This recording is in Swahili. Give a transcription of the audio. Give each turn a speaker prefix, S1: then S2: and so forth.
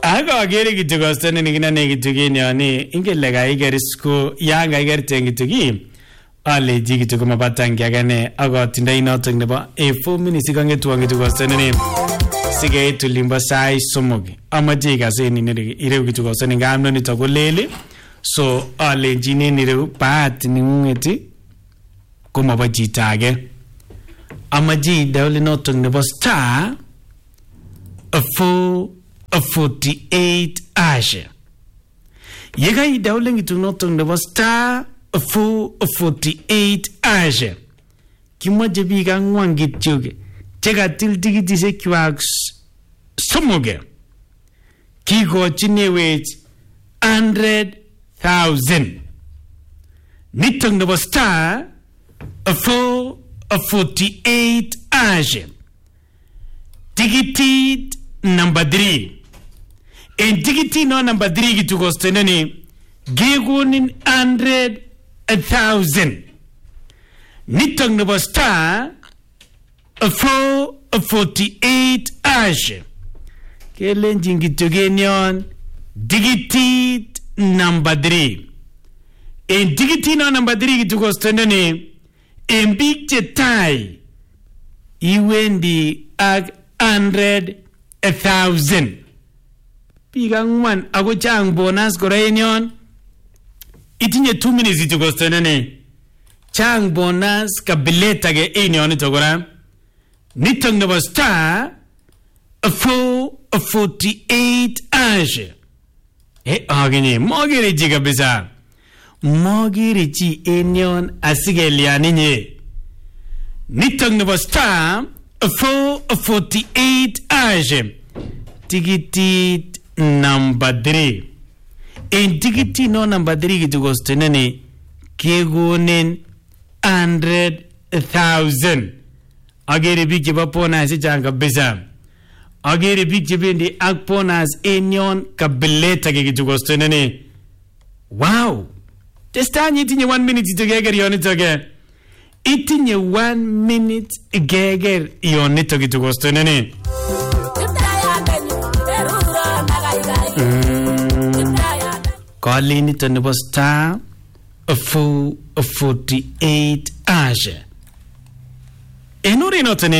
S1: Aga gere kityo kostene nikina kityo kenyoni ingele kaiker sko ya kaiker kityo ki ale ji kityo komapatang yakane aga tindai notok nebo 4 minutes kangetu kityo kostene ni sige tulimba sai somogi amaje kaseni ni ire kityo kostene ngamno ni togolele so ale jine ni re pat ni ngeti komaba jitage amaje dawle notok nebo star 48 ashe. Yega I dawling to not on the star 48 ashe. Kimoja bigang wangit juge. Chega till digiti sequax somoge. Kiko chinewage 100,000. Nitong the star 48 ashe. Digiti number 3. And digiti no number 3 gitu kostenani gegunin 100,000. Nitong nebo star 48 ashe. Kelenjin gitu genyon digiti number 3. And digiti no number 3 gitu kostenani en big chetai iwendi ag 100,000. Pigangman ako chang bonus korainyon. Itinye 2 minutes ito kostenene. Chang bonus kabileta ge inyon ito kora. Nitong nebo star 48 ashe. Agini mogirichi kabisa. Mogirichi inyon asigeliani nye. Nitong nebo star 48 ashe. Tikiti number 3. In tikiti no number 3 gitu kostenani kegunin 100,000. Agere big jeba ponas jang kabisa. Agere big jebindi ag ponas enyon kabileta gitu kostenani. Wow. Testanyi tinye 1 minute to geger yonito ge. Itinye 1 minute geger yonito gitu kostenani. Calling it on the star 48 ashe. Enuri not